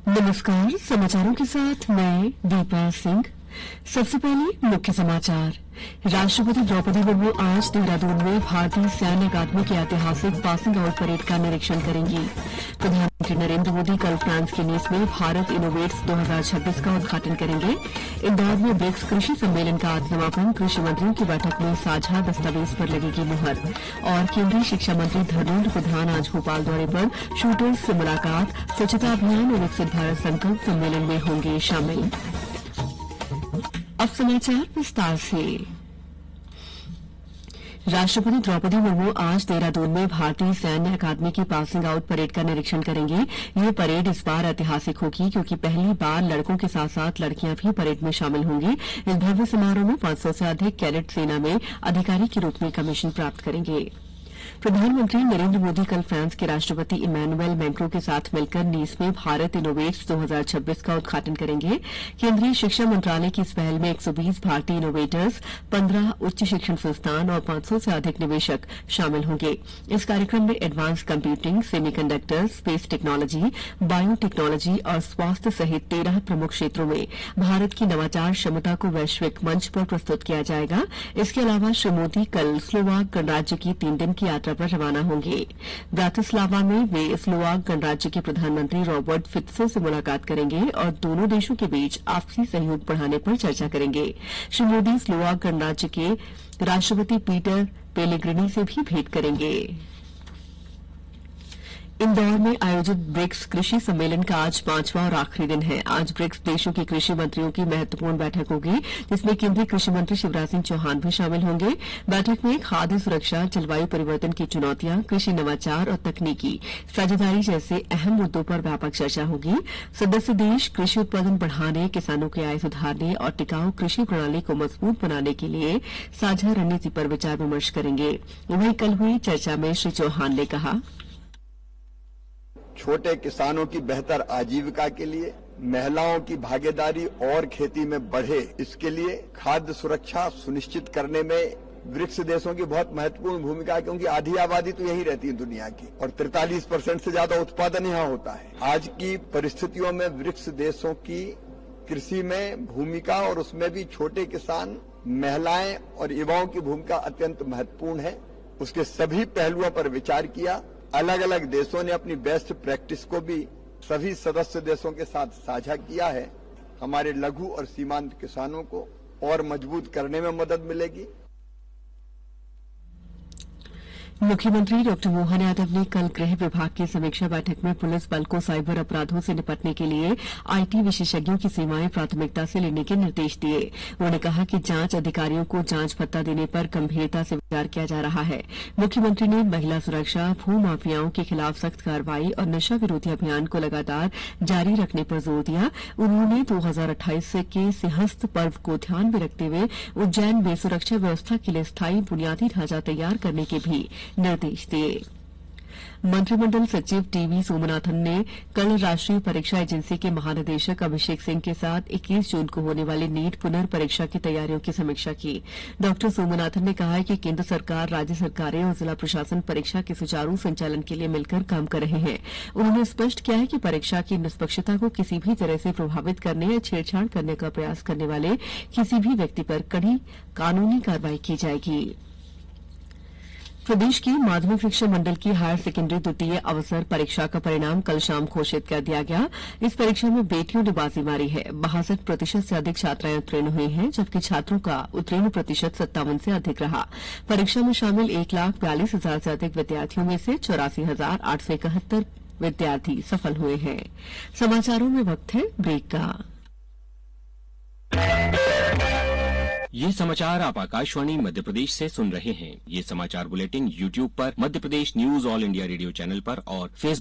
नमस्कार, समाचारों के साथ मैं दीपा सिंह। सबसे पहले मुख्य समाचार। राष्ट्रपति द्रौपदी मुर्मू आज देहरादून में भारतीय सैन्य अकादमी की ऐतिहासिक पासिंग आउट परेड का निरीक्षण करेंगी। प्रधानमंत्री नरेंद्र मोदी कल फ्रांस के नीस में भारत इनोवेट्स 2026 का उद्घाटन करेंगे। इंदौर में ब्रिक्स कृषि सम्मेलन का आज समापन। कृषि मंत्रियों की बैठक में साझा दस्तावेज पर लगेगी मुहर। और केंद्रीय शिक्षा मंत्री धर्मेंद्र प्रधान आज भोपाल दौरे पर शूटर्स से मुलाकात, स्वच्छता अभियान और विकसित भारत संकल्प सम्मेलन में होंगे शामिल। अब समाचार विस्तार से। राष्ट्रपति द्रौपदी मुर्मू आज देहरादून में भारतीय सैन्य अकादमी की पासिंग आउट परेड का निरीक्षण करेंगे। ये परेड इस बार ऐतिहासिक होगी क्योंकि पहली बार लड़कों के साथ साथ लड़कियां भी परेड में शामिल होंगी। इस भव्य समारोह में 500 से अधिक कैडेट सेना में अधिकारी के रूप में कमीशन प्राप्त करेंगे। प्रधानमंत्री नरेंद्र मोदी कल फ्रांस के राष्ट्रपति इमैनुएल मैक्रों के साथ मिलकर नीस में भारत इनोवेट्स 2026 का उद्घाटन करेंगे। केंद्रीय शिक्षा मंत्रालय की इस पहल में 120 भारतीय इनोवेटर्स, 15 उच्च शिक्षण संस्थान और 500 से अधिक निवेशक शामिल होंगे। इस कार्यक्रम में advance computing, semiconductors, space technology, bio technology और स्वास्थ्य सहित 13 प्रमुख क्षेत्रों में भारत की नवाचार क्षमता को वैश्विक मंच पर प्रस्तुत किया जाएगा। इसके अलावा श्री मोदी कल स्लोवाक गणराज्य की 3 दिन की यात्रा पर रवाना होंगे। ब्रातिस्लावा में वे स्लोवाक गणराज्य के प्रधानमंत्री रॉबर्ट फित्सो से मुलाकात करेंगे और दोनों देशों के बीच आपसी सहयोग बढ़ाने पर चर्चा करेंगे। श्री मोदी स्लोवाक गणराज्य के राष्ट्रपति पीटर पेलेग्रिनी से भी भेंट करेंगे। इंदौर में आयोजित ब्रिक्स कृषि सम्मेलन का आज 5वां और आखिरी दिन है। आज ब्रिक्स देशों के कृषि मंत्रियों की महत्वपूर्ण बैठक होगी, जिसमें केंद्रीय कृषि मंत्री शिवराज सिंह चौहान भी शामिल होंगे। बैठक में खाद्य सुरक्षा, जलवायु परिवर्तन की चुनौतियां, कृषि नवाचार और तकनीकी साझेदारी जैसे अहम मुद्दों पर व्यापक चर्चा होगी। सदस्य देश कृषि उत्पादन बढ़ाने, किसानों की आय सुधारने और टिकाऊ कृषि प्रणाली को मजबूत बनाने के लिए साझा रणनीति पर विचार विमर्श करेंगे। वहीं कल हुई चर्चा में श्री चौहान ने कहा, छोटे किसानों की बेहतर आजीविका के लिए महिलाओं की भागीदारी और खेती में बढ़े, इसके लिए खाद्य सुरक्षा सुनिश्चित करने में ब्रिक्स देशों की बहुत महत्वपूर्ण भूमिका है, क्योंकि आधी आबादी तो यही रहती है दुनिया की और 43% से ज्यादा उत्पादन यहाँ होता है। आज की परिस्थितियों में ब्रिक्स देशों की कृषि में भूमिका और उसमें भी छोटे किसान, महिलाएं और युवाओं की भूमिका अत्यंत महत्वपूर्ण है। उसके सभी पहलुओं पर विचार किया। अलग अलग देशों ने अपनी बेस्ट प्रैक्टिस को भी सभी सदस्य देशों के साथ साझा किया है। हमारे लघु और सीमांत किसानों को और मजबूत करने में मदद मिलेगी। मुख्यमंत्री डॉक्टर मोहन यादव ने कल गृह विभाग की समीक्षा बैठक में पुलिस बल को साइबर अपराधों से निपटने के लिए आईटी विशेषज्ञों की सेवाएं प्राथमिकता से लेने के निर्देश दिए। उन्होंने कहा कि जांच अधिकारियों को जांच भत्ता देने पर गंभीरता से विचार किया जा रहा है। मुख्यमंत्री ने महिला सुरक्षा, भू माफियाओं के खिलाफ सख्त कार्रवाई और नशा विरोधी अभियान को लगातार जारी रखने पर जोर दिया। उन्होंने 2028 के सिंहस्थ पर्व को ध्यान में रखते हुए उज्जैन में सुरक्षा व्यवस्था के लिए स्थायी बुनियादी ढांचा तैयार करने के भी निर्देश दिए। मंत्रिमंडल सचिव टीवी सोमनाथन ने कल राष्ट्रीय परीक्षा एजेंसी के महानिदेशक अभिषेक सिंह के साथ 21 जून को होने वाली नीट पुनर्परीक्षा की तैयारियों की समीक्षा की। डॉ सोमनाथन ने कहा है कि केंद्र सरकार, राज्य सरकारें और जिला प्रशासन परीक्षा के सुचारू संचालन के लिए मिलकर काम कर रहे हैं। उन्होंने स्पष्ट किया है कि परीक्षा की निष्पक्षता को किसी भी तरह से प्रभावित करने या छेड़छाड़ करने का प्रयास करने वाले किसी भी व्यक्ति पर कड़ी कानूनी कार्रवाई की जाएगी। प्रदेश की माध्यमिक शिक्षा मंडल की हायर सेकेंडरी द्वितीय अवसर परीक्षा का परिणाम कल शाम घोषित कर दिया गया। इस परीक्षा में बेटियों ने बाजी मारी है। 62% से अधिक छात्राएं उत्तीर्ण हुई हैं, जबकि छात्रों का उत्तीर्ण प्रतिशत 57 से अधिक रहा। परीक्षा में शामिल 1,42,000 से अधिक विद्यार्थियों में से 84,871 विद्यार्थी सफल हुए हैं। समाचारों में वक्त है ब्रेक का। ये समाचार आप आकाशवाणी मध्य प्रदेश से सुन रहे हैं। ये समाचार बुलेटिन YouTube पर Madhya Pradesh news all India radio channel पर और फेसबुक